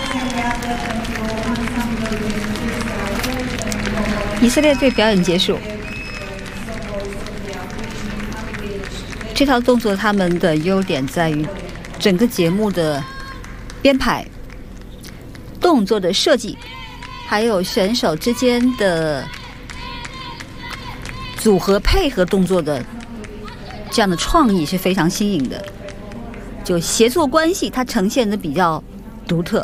以色列队表演结束。这套动作他们的优点在于整个节目的编排、动作的设计，还有选手之间的组合配合动作的这样的创意是非常新颖的，就协作关系它呈现的比较独特。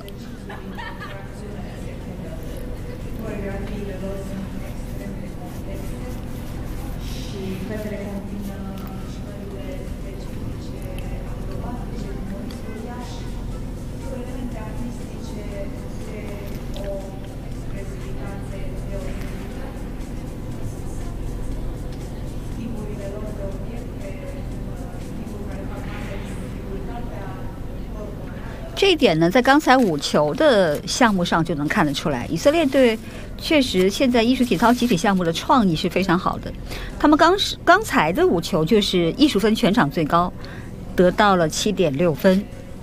这一点呢，在刚才舞球的项目上就能看得出来，以色列队确实现在艺术体操集体项目的创意是非常好的。他们刚才的舞球就是艺术分全场最高，得到了7.6分。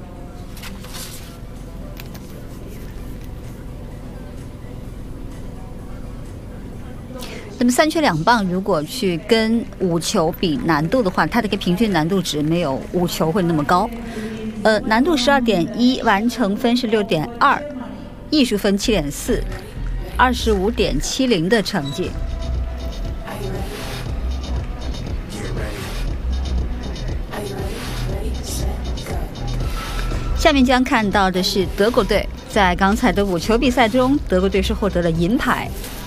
那么3圈2棒如果去跟舞球比难度的话，它的一个平均难度值没有舞球会那么高。难度12.1，完成分是6.2，艺术分7.4，25.70的成绩。下面将看到的是德国队，在刚才的舞球比赛中，德国队是获得了银牌。